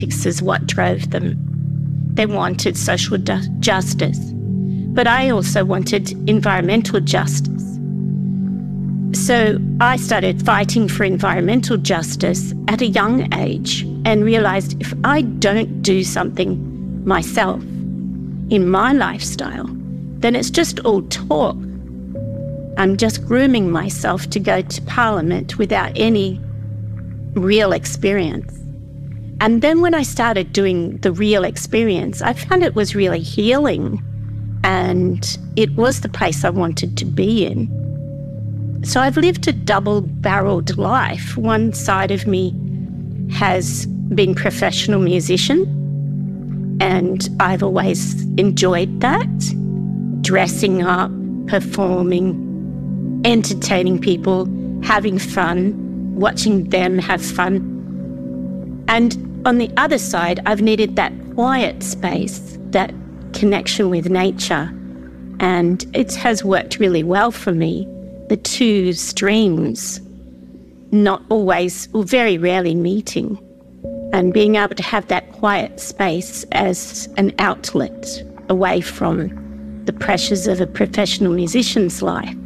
is what drove them. They wanted social justice, but I also wanted environmental justice. So I started fighting for environmental justice at a young age and realised if I don't do something myself in my lifestyle, then it's just all talk. I'm just grooming myself to go to Parliament without any real experience. And then when I started doing the real experience, I found it was really healing, and it was the place I wanted to be in. So I've lived a double-barreled life. One side of me has been professional musician, and I've always enjoyed that, dressing up, performing, entertaining people, having fun, watching them have fun. And on the other side, I've needed that quiet space, that connection with nature, and it has worked really well for me. The two streams not always, or very rarely meeting, and being able to have that quiet space as an outlet away from the pressures of a professional musician's life.